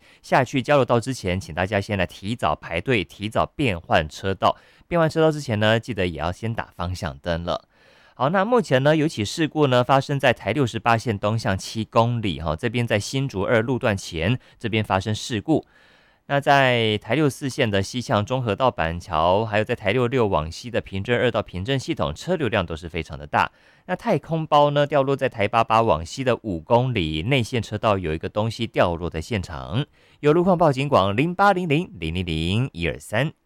下去交流道之前，请大家先来提早排队，提早变换车道。变换车道之前呢，记得也要先打方向灯了。好，那目前呢，有起事故呢发生在台68线东向7公里，这边在新竹2路段前这边发生事故。那在台64线的西向中和到板桥，还有在台66往西的平镇2到平镇系统，车流量都是非常的大。那太空包呢掉落在台88往西的5公里内线车道，有一个东西掉落在现场。有路况报警广0800000123。